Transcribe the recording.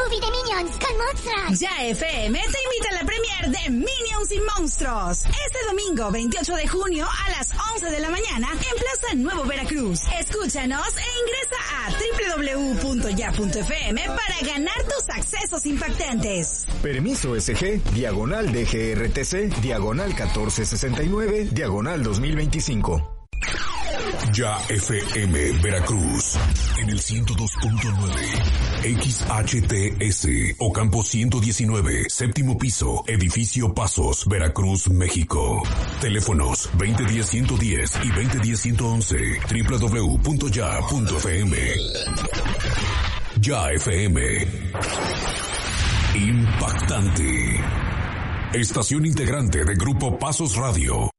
movie de Minions con monstruos. Ya FM te invita a la premiere de Minions y Monstruos. Este domingo 28 de junio a las 11 de la mañana en Plaza Nuevo Veracruz. Escúchanos e ingresa a www.ya.fm para ganar tus accesos impactantes. Permiso SG, diagonal DGRTC, diagonal 1469, diagonal 2025. Ya FM Veracruz en el 102.9 XHTS Ocampo 119, séptimo piso, edificio Pasos, Veracruz, México. Teléfonos 2010-110 y 2010-111, www.ya.fm. Ya FM. Impactante. Estación integrante de Grupo Pasos Radio.